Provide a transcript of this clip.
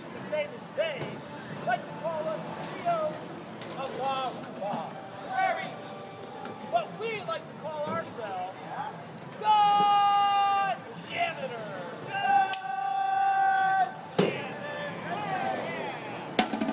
the famous Dave, like to call us Trio of La Ruba. Very, what we like to call ourselves